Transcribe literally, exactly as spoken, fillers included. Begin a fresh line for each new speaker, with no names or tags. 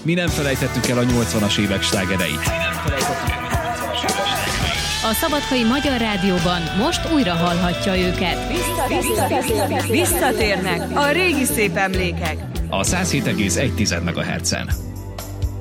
Mi nem felejtettük el a nyolcvanas évek slágereit.
A Szabadkai Magyar Rádióban most újra hallhatja őket.
Visszatérnek a régi szép emlékek.
A száz hét egész egy megahertzen.